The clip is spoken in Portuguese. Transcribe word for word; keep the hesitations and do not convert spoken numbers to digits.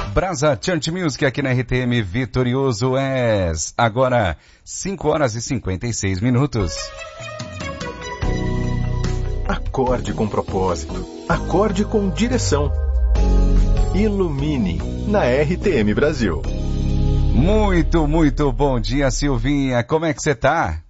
Brasa Church Music aqui na R T M Vitorioso és. Agora, cinco horas e cinquenta e seis minutos. Acorde com propósito. Acorde com direção. Ilumine na R T M Brasil. Muito, muito bom dia, Silvinha. Como é que você tá?